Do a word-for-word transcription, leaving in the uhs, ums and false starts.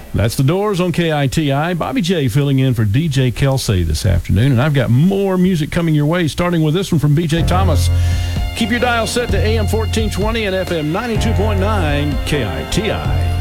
That's The Doors on K I T I. Bobby J filling in for D J Kelsey this afternoon, and I've got more music coming your way, starting with this one from B J Thomas. Keep your dial set to A M fourteen twenty and F M ninety-two point nine K I T I.